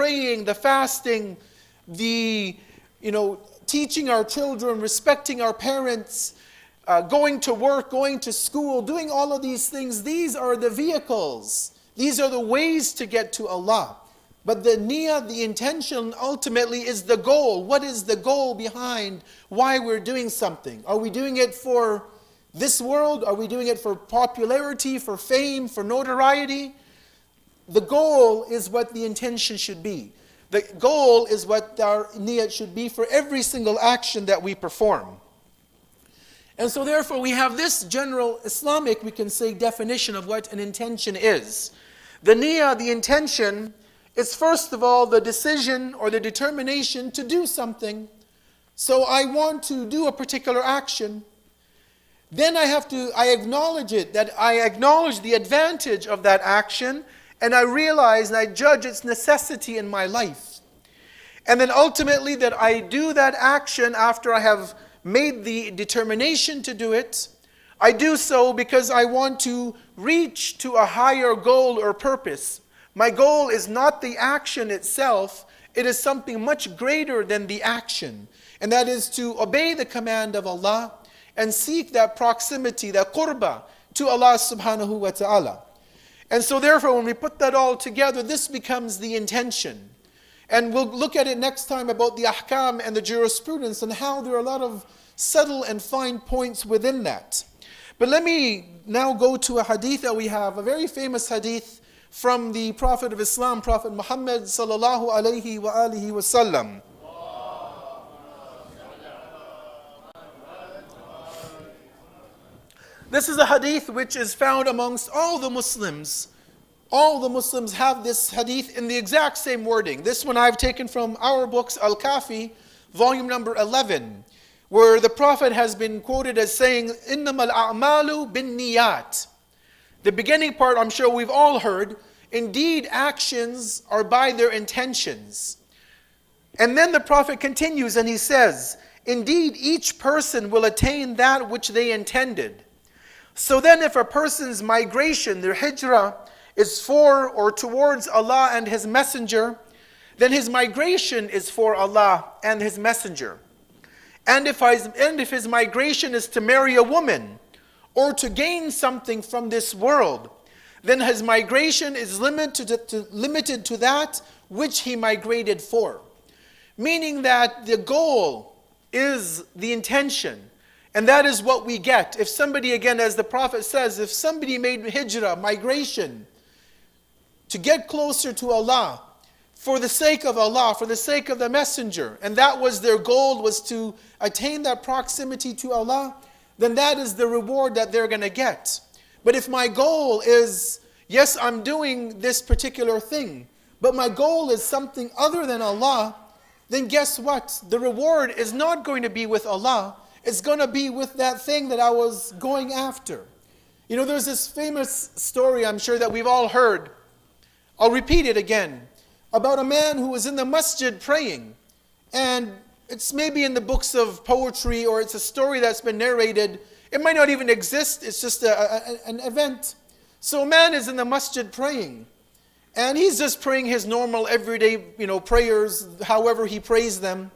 praying, the fasting, the, teaching our children, respecting our parents, going to work, going to school, doing all of these things, these are the vehicles. These are the ways to get to Allah. But the niyyah, the intention, ultimately is the goal. What is the goal behind why we're doing something? Are we doing it for this world? Are we doing it for popularity, for fame, for notoriety? The goal is what the intention should be. The goal is what our niyyah should be for every single action that we perform. And so therefore we have this general Islamic, we can say, definition of what an intention is. The niyyah, the intention, is first of all the decision or the determination to do something. So I want to do a particular action. Then I acknowledge it, that I acknowledge the advantage of that action, and I realize and I judge its necessity in my life. And then ultimately that I do that action after I have made the determination to do it. I do so because I want to reach to a higher goal or purpose. My goal is not the action itself, it is something much greater than the action. And that is to obey the command of Allah and seek that proximity, that qurbah to Allah subhanahu wa ta'ala. And so therefore when we put that all together, this becomes the intention. And we'll look at it next time about the ahkam and the jurisprudence and how there are a lot of subtle and fine points within that. But let me now go to a hadith that we have, a very famous hadith from the Prophet of Islam, Prophet Muhammad sallallahu alayhi wa alihi wa sallam. This is a hadith which is found amongst all the Muslims. All the Muslims have this hadith in the exact same wording. This one I've taken from our books, Al-Kafi, volume number 11, where the Prophet has been quoted as saying, إِنَّمَا الْأَعْمَالُ بِالنِّيَّاتِ. The beginning part I'm sure we've all heard. Indeed, actions are by their intentions. And then the Prophet continues and he says, indeed, each person will attain that which they intended. So then if a person's migration, their hijrah, is for or towards Allah and His Messenger, then his migration is for Allah and His Messenger. And if his migration is to marry a woman or to gain something from this world, then his migration is limited to that which he migrated for. Meaning that the goal is the intention. And that is what we get. If somebody, again, as the Prophet says, if somebody made hijrah, migration, to get closer to Allah, for the sake of Allah, for the sake of the Messenger, and that was their goal, was to attain that proximity to Allah, then that is the reward that they're going to get. But if my goal is, yes, I'm doing this particular thing, but my goal is something other than Allah, then guess what? The reward is not going to be with Allah. It's going to be with that thing that I was going after. You know, there's this famous story I'm sure that we've all heard. I'll repeat it again. About a man who was in the masjid praying. And it's maybe in the books of poetry, or it's a story that's been narrated. It might not even exist. It's just an event. So a man is in the masjid praying. And he's just praying his normal everyday, prayers, however he prays them.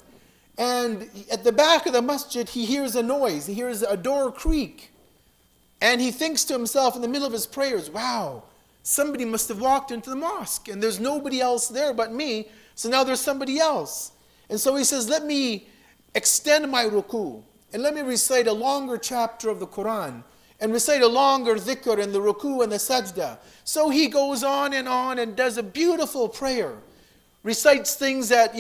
And at the back of the masjid, he hears a noise. He hears a door creak. And he thinks to himself in the middle of his prayers, wow, somebody must have walked into the mosque. And there's nobody else there but me. So now there's somebody else. And so he says, let me extend my ruku. And let me recite a longer chapter of the Quran. And recite a longer dhikr in the ruku and the sajda. So he goes on and does a beautiful prayer. Recites things that,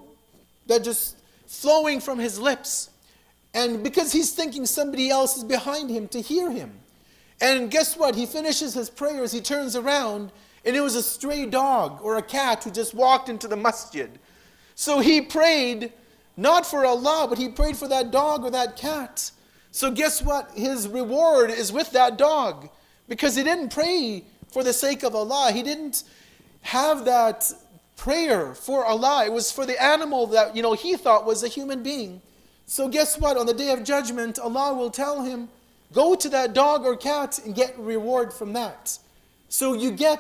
that just flowing from his lips. And because he's thinking somebody else is behind him to hear him. And guess what? He finishes his prayers, he turns around, and it was a stray dog or a cat who just walked into the masjid. So he prayed not for Allah, but he prayed for that dog or that cat. So guess what? His reward is with that dog. Because he didn't pray for the sake of Allah. He didn't have that prayer for Allah. It was for the animal that, he thought was a human being. So guess what? On the Day of Judgment, Allah will tell him, go to that dog or cat and get reward from that. So you get